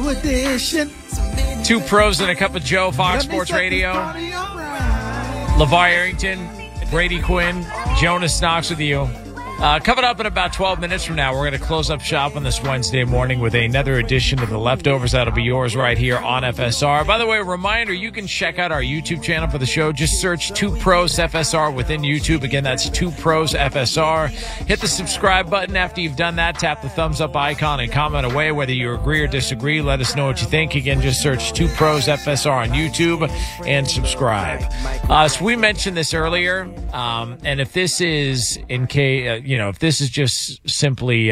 New edition. Two pros and a cup of Joe, Fox Sports Radio. LeVar Arrington, Brady Quinn, Jonas Knox with you. Coming up in about 12 minutes from now, we're going to close up shop on this Wednesday morning with another edition of The Leftovers. That'll be yours right here on FSR. By the way, a reminder, you can check out our YouTube channel for the show. Just search 2 Pros FSR within YouTube. Again, that's 2 Pros FSR. Hit the subscribe button. After you've done that, tap the thumbs up icon and comment away whether you agree or disagree. Let us know what you think. Again, just search 2 Pros FSR on YouTube and subscribe. So we mentioned this earlier, and if this is in case... if this is just simply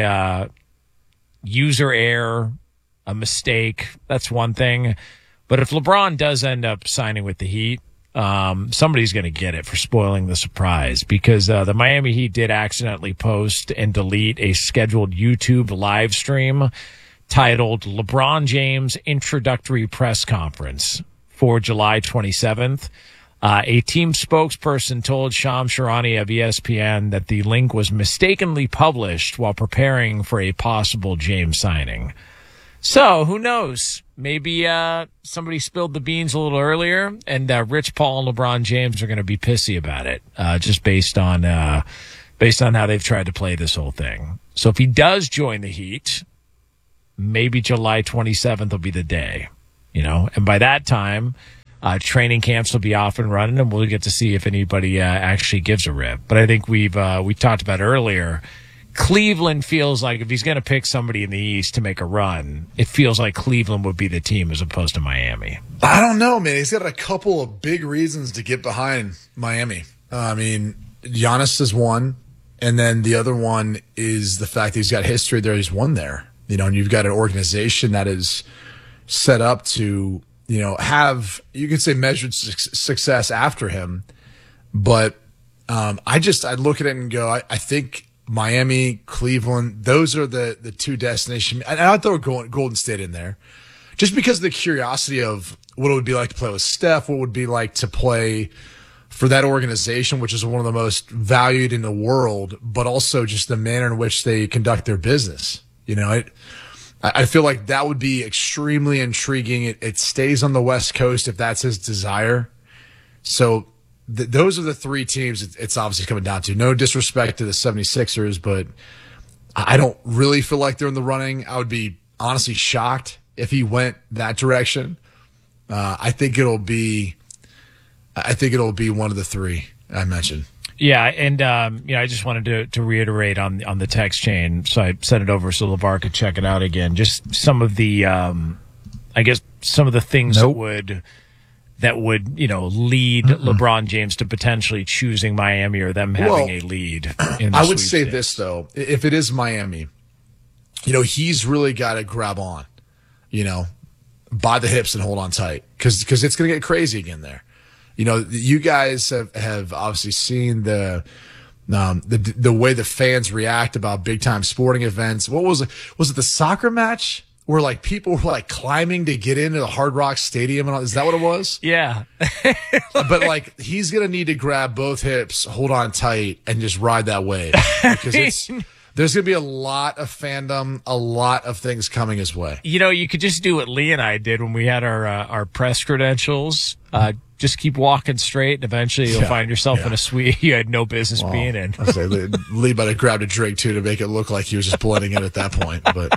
user error, a mistake, that's one thing. But if LeBron does end up signing with the Heat, somebody's going to get it for spoiling the surprise, because the Miami Heat did accidentally post and delete a scheduled YouTube live stream titled LeBron James Introductory Press Conference for July 27th. A team spokesperson told Shams Charania of ESPN that the link was mistakenly published while preparing for a possible James signing. So, who knows? Maybe somebody spilled the beans a little earlier, and Rich Paul and LeBron James are going to be pissy about it, just based on how they've tried to play this whole thing. So if he does join the Heat, maybe July 27th will be the day, and by that time... training camps will be off and running, and we'll get to see if anybody actually gives a rip. But I think we talked about earlier, Cleveland feels like if he's going to pick somebody in the East to make a run, it feels like Cleveland would be the team as opposed to Miami. I don't know, man. He's got a couple of big reasons to get behind Miami. Giannis is one, and then the other one is the fact that he's got history there. He's won there, and you've got an organization that is set up to have, you could say, measured success after him. But I look at it and go, I think Miami, Cleveland, those are the two destinations. And I'd throw Golden State in there just because of the curiosity of what it would be like to play with Steph, what it would be like to play for that organization, which is one of the most valued in the world, but also just the manner in which they conduct their business. I feel like that would be extremely intriguing. It stays on the West Coast if that's his desire. So those are the three teams it's obviously coming down to. No disrespect to the 76ers, but I don't really feel like they're in the running. I would be honestly shocked if he went that direction. I think it'll be one of the three I mentioned. Yeah, and I just wanted to reiterate on the text chain, so I sent it over so LeVar could check it out again. Just some of the, some of the things that would lead LeBron James to potentially choosing Miami or them having a lead. I would say this though, if it is Miami, he's really got to grab on, by the hips and hold on tight, because it's going to get crazy again there. You guys have obviously seen the way the fans react about big time sporting events. What was it? Was it the soccer match where people were climbing to get into the Hard Rock Stadium and all? Is that what it was? Yeah. But he's gonna need to grab both hips, hold on tight, and just ride that wave, because there's going to be a lot of fandom, a lot of things coming his way. You could just do what Lee and I did when we had our press credentials. Just keep walking straight, and eventually you'll find yourself in a suite you had no business being in. I say Lee might have grabbed a drink, too, to make it look like he was just blending in at that point. But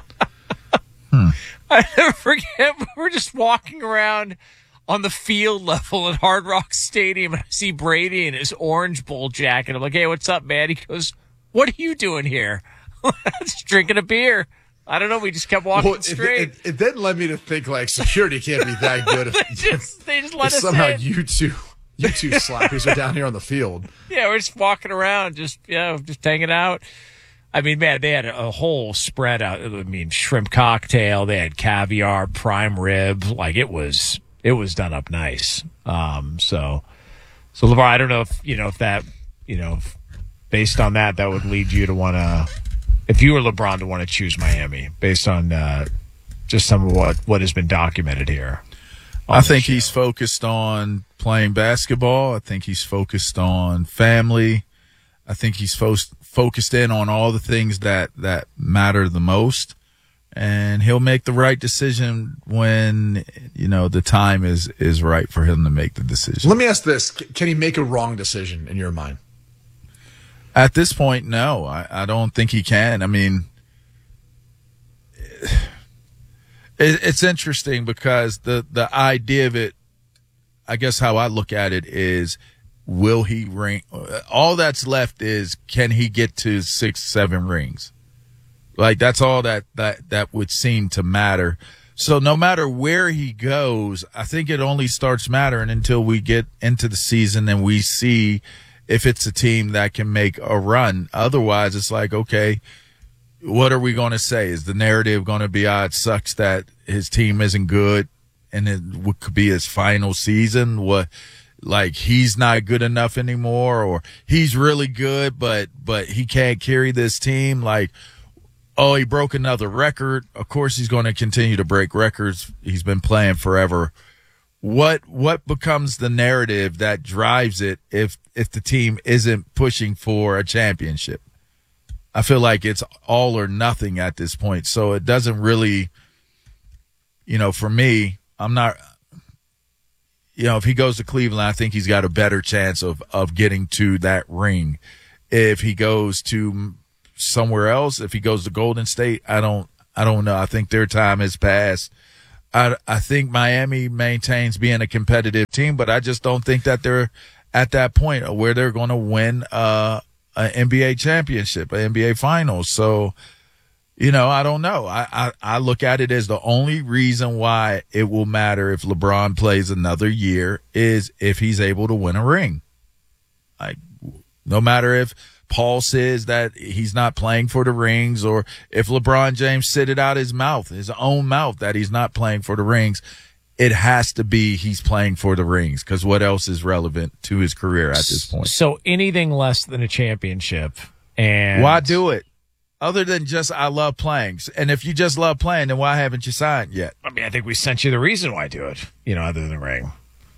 I never forget, we were just walking around on the field level at Hard Rock Stadium, and I see Brady in his Orange Bowl jacket. I'm like, hey, what's up, man? He goes, what are you doing here? Just drinking a beer. I don't know. We just kept walking straight. It then led me to think security can't be that good. they just let us somehow in. you two slappies are down here on the field. Yeah, we're just walking around, just hanging out. I mean, man, they had a whole spread out. Shrimp cocktail. They had caviar, prime rib. It was done up nice. So LeVar, I don't know if that based on that would lead you to want to. If you were LeBron, to want to choose Miami based on just some of what has been documented here. I think he's focused on playing basketball. I think he's focused on family. I think he's focused in on all the things that matter the most. and he'll make the right decision when, the time is right for him to make the decision. Let me ask this. Can he make a wrong decision in your mind? At this point, no. I don't think he can. I mean, it's interesting because the idea of it, I guess how I look at it is, will he ring? All that's left is, can he get to 6-7 rings? Like, that's all that would seem to matter. So no matter where he goes, I think it only starts mattering until we get into the season and we see if it's a team that can make a run. Otherwise, it's like, okay, what are we going to say? Is the narrative going to be, it sucks that his team isn't good and it could be his final season? What, like, he's not good enough anymore, or he's really good, but he can't carry this team? Like, oh, he broke another record. Of course he's going to continue to break records. He's been playing forever. What becomes the narrative that drives it if the team isn't pushing for a championship? I feel like it's all or nothing at this point. So it doesn't really, for me, I'm not, if he goes to Cleveland, I think he's got a better chance of getting to that ring. If he goes to somewhere else, if he goes to Golden State, I don't know. I think their time has passed. I think Miami maintains being a competitive team, but I just don't think that they're at that point where they're going to win an NBA championship, an NBA finals. So, I don't know. I look at it as the only reason why it will matter if LeBron plays another year is if he's able to win a ring. Like, no matter if Paul says that he's not playing for the rings, or if LeBron James said it out his own mouth, that he's not playing for the rings, it has to be he's playing for the rings, because what else is relevant to his career at this point? So anything less than a championship, and why do it? Other than just, I love playing. And if you just love playing, then why haven't you signed yet? I mean, I think we sent you the reason why I do it, other than the ring.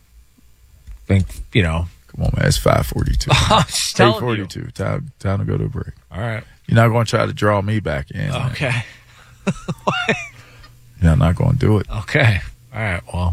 I think, Come on, man. It's 5:42. 8:42. Time to go to a break. All right. You're not going to try to draw me back in. Okay. Yeah, I'm not going to do it. Okay. All right. Well,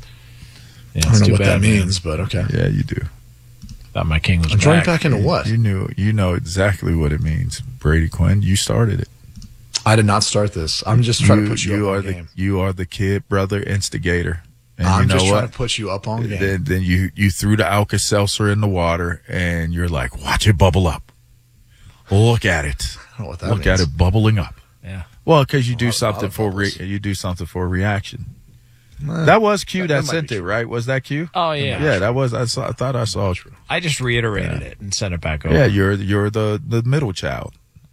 I don't know what that means, but okay. Yeah, you do. Thought my king was I'm back. drawing back into what? You know exactly what it means, Brady Quinn. You started it. I did not start this. I'm just trying to put you up on game. You are the kid brother instigator. And I'm just trying to put you up on game. Then you threw the Alka-Seltzer in the water, and you're like, watch it bubble up. Look at it. I don't know what that Look means. at it bubbling up. Yeah. Well, because you do something for a reaction. That was Q that sent it, right? Was that Q? Oh yeah. Yeah, that was. I thought I saw it. I just reiterated it and sent it back over. Yeah, you're the middle child,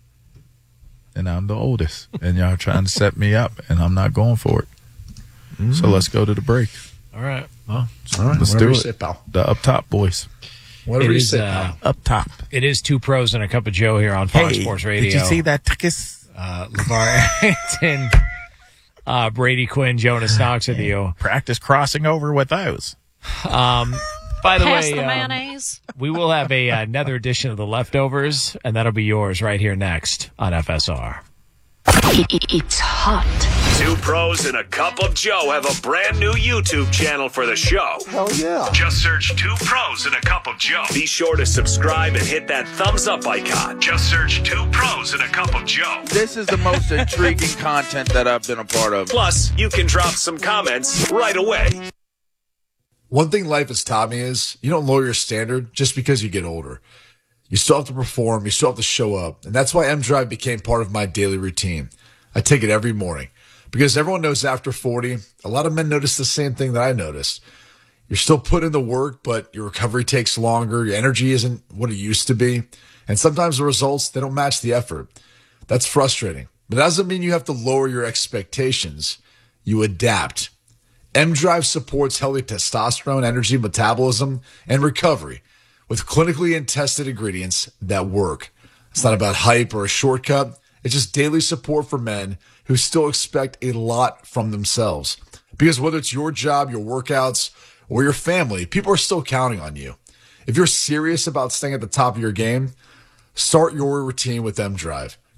and I'm the oldest, and y'all trying to set me up, and I'm not going for it. So let's go to the break. All right. Well, all right. Let's do it. The up top boys. Whatever you say, pal. Up top. It is Two Pros and a Cup of Joe here on Fox Sports Radio. Did you see that tickets? LeVar Arrington, Brady Quinn, Jonas Knox with you. Practice crossing over with those. By the Pass way, the mayonnaise. we will have another edition of The Leftovers, and that'll be yours right here next on FSR. It's hot. Two Pros and a Cup of Joe have a brand new YouTube channel for the show. Hell yeah. Just search Two Pros and a Cup of Joe. Be sure to subscribe and hit that thumbs up icon. Just search Two Pros and a Cup of Joe. This is the most intriguing content that I've been a part of. Plus, you can drop some comments right away. One thing life has taught me is you don't lower your standard just because you get older. You still have to perform. You still have to show up. And that's why M-Drive became part of my daily routine. I take it every morning because everyone knows after 40, a lot of men notice the same thing that I noticed. You're still putting in the work, but your recovery takes longer. Your energy isn't what it used to be. And sometimes the results, they don't match the effort. That's frustrating. But it doesn't mean you have to lower your expectations. You adapt. M-Drive supports healthy testosterone, energy, metabolism, and recovery with clinically and tested ingredients that work. It's not about hype or a shortcut. It's just daily support for men who still expect a lot from themselves. Because whether it's your job, your workouts, or your family, people are still counting on you. If you're serious about staying at the top of your game, start your routine with M-Drive.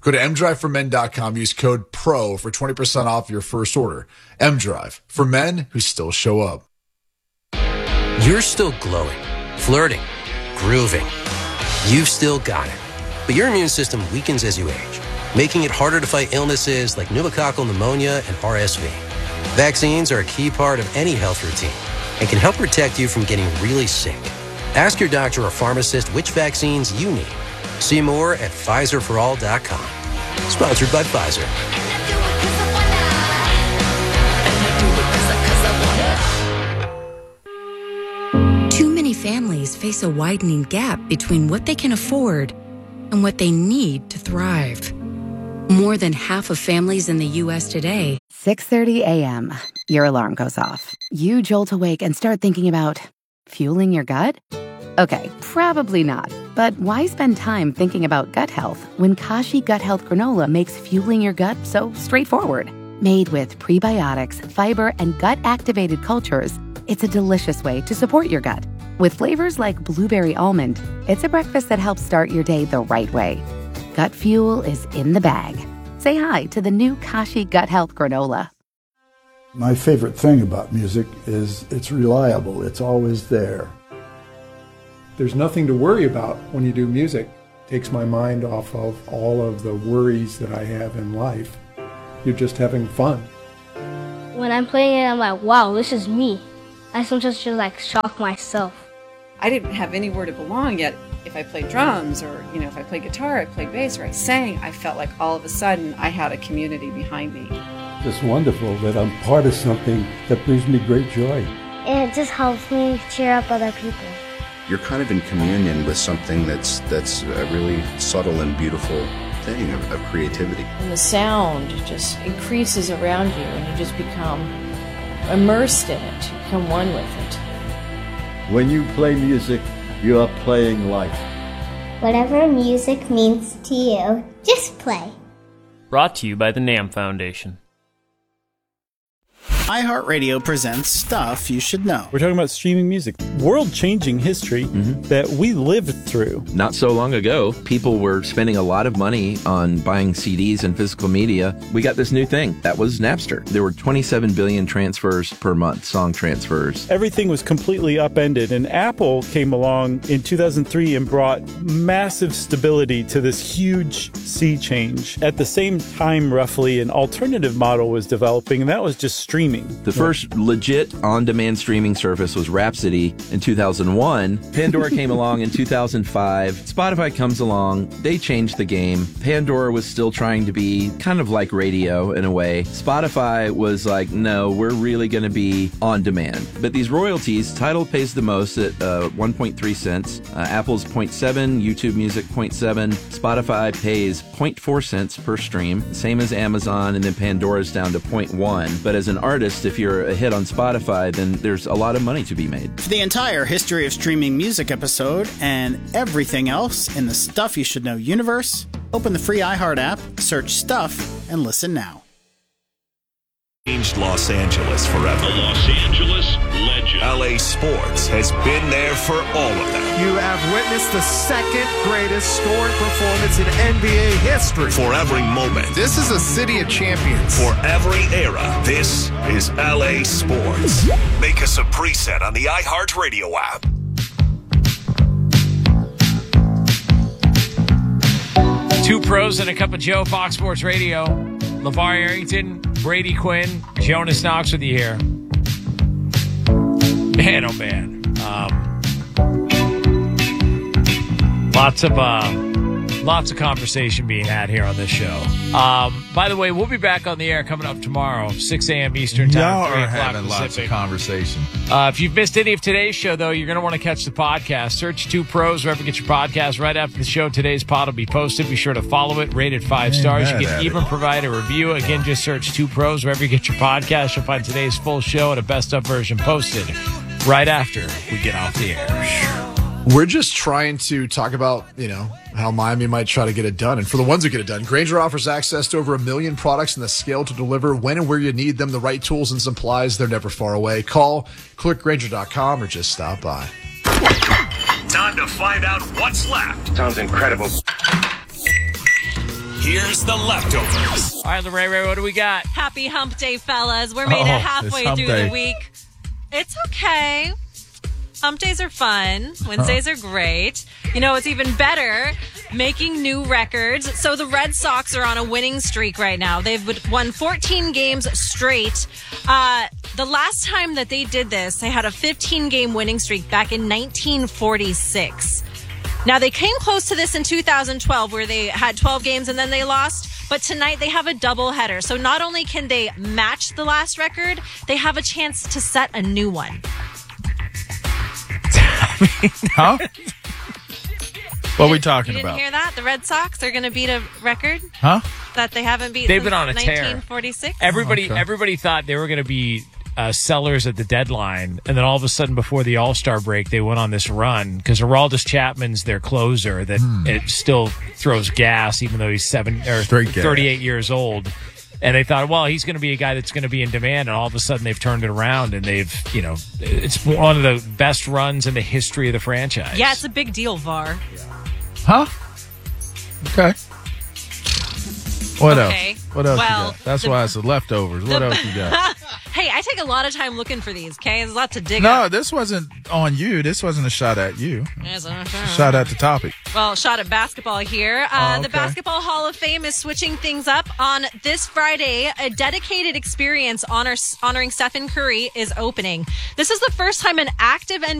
Go to mdriveformen.com. Use code PRO for 20% off your first order. mDrive, for men who still show up. You're still glowing, flirting, grooving. You've still got it. But your immune system weakens as you age, making it harder to fight illnesses like pneumococcal pneumonia and RSV. Vaccines are a key part of any health routine and can help protect you from getting really sick. Ask your doctor or pharmacist which vaccines you need. See more at PfizerForAll.com. Sponsored by Pfizer. Too many families face a widening gap between what they can afford and what they need to thrive. More than half of families in the U.S. today. 6:30 a.m. Your alarm goes off. You jolt awake and start thinking about fueling your gut? Okay, probably not. But why spend time thinking about gut health when Kashi Gut Health Granola makes fueling your gut so straightforward? Made with prebiotics, fiber, and gut-activated cultures, it's a delicious way to support your gut. With flavors like blueberry almond, it's a breakfast that helps start your day the right way. Gut fuel is in the bag. Say hi to the new Kashi Gut Health Granola. My favorite thing about music is it's reliable. It's always there. There's nothing to worry about when you do music. It takes my mind off of all of the worries that I have in life. You're just having fun. When I'm playing it, I'm like, wow, this is me. I sometimes just like shock myself. I didn't have anywhere to belong yet. If I played drums or, if I played guitar, I played bass, or I sang, I felt like all of a sudden I had a community behind me. It's wonderful that I'm part of something that brings me great joy. And it just helps me cheer up other people. You're kind of in communion with something that's a really subtle and beautiful thing of creativity. And the sound just increases around you, and you just become immersed in it. You become one with it. When you play music, you are playing life. Whatever music means to you, just play. Brought to you by the NAMM Foundation. iHeartRadio presents Stuff You Should Know. We're talking about streaming music, world-changing history that we lived through. Not so long ago, people were spending a lot of money on buying CDs and physical media. We got this new thing. That was Napster. There were 27 billion transfers per month, song transfers. Everything was completely upended, and Apple came along in 2003 and brought massive stability to this huge sea change. At the same time, roughly, an alternative model was developing, and that was just streaming. The first legit on-demand streaming service was Rhapsody in 2001. Pandora came along in 2005. Spotify comes along. They changed the game. Pandora was still trying to be kind of like radio in a way. Spotify was like, no, we're really going to be on demand. But these royalties, Tidal pays the most at 1.3 cents. Apple's 0.7, YouTube Music 0.7. Spotify pays 0.4 cents per stream, same as Amazon, and then Pandora's down to 0.1. But as an artist, if you're a hit on Spotify, then there's a lot of money to be made. For the entire history of streaming music episode and everything else in the Stuff You Should Know universe, open the free iHeart app, search Stuff, and listen now. Changed Los Angeles forever. A Los Angeles legend. LA Sports has been there for all of them. You have witnessed the second greatest scoring performance in NBA history. For every moment. This is a city of champions. For every era. This is LA Sports. Make us a preset on the iHeartRadio app. Two pros and a cup of Joe, Fox Sports Radio. LeVar Arrington, Brady Quinn, Jonas Knox with you here. Man, oh man. Lots of conversation being had here on this show. By the way, we'll be back on the air coming up tomorrow, 6 a.m. Eastern Time. Y'all are having lots of conversation. If you've missed any of today's show, though, you're going to want to catch the podcast. Search Two Pros wherever you get your podcast. Right after the show, today's pod will be posted. Be sure to follow it, rate it 5 stars. You can even provide a review. Again, just search Two Pros wherever you get your podcast. You'll find today's full show and a best-of version posted right after we get off the air. We're just trying to talk about, how Miami might try to get it done. And for the ones who get it done, Grainger offers access to over 1 million products and the scale to deliver when and where you need them, the right tools and supplies. They're never far away. Call, click Grainger.com, or just stop by. Time to find out what's left. Sounds incredible. Here's the leftovers. All right, Ray, what do we got? Happy hump day, fellas. We're made it halfway through the week. It's okay. Hump days are fun. Wednesdays are great. You know, it's even better making new records. So the Red Sox are on a winning streak right now. They've won 14 games straight. The last time that they did this, they had a 15-game winning streak back in 1946. Now, they came close to this in 2012 where they had 12 games and then they lost. But tonight they have a doubleheader. So not only can they match the last record, they have a chance to set a new one. Huh? What are we talking you didn't about? Hear that? The Red Sox are going to beat a record Huh? that they haven't beat They've since been on a tear. 1946. Everybody thought they were going to be sellers at the deadline, and then all of a sudden before the All-Star break, they went on this run because Aroldis Chapman's their closer that it still throws gas even though he's 38 years old. And they thought, well, he's going to be a guy that's going to be in demand, and all of a sudden they've turned it around, and it's one of the best runs in the history of the franchise. Yeah, it's a big deal, VAR. Huh? Okay. What Okay. else? What else Well, you got? That's why it's the leftovers. What else you got? Hey, I take a lot of time looking for these, okay? There's a lot to dig No, up. this wasn't on you. This wasn't a shot at you. Yes, Shot at the topic. Well, shot at basketball here. The Basketball Hall of Fame is switching things up on this Friday. A dedicated experience honoring Stephen Curry is opening. This is the first time an active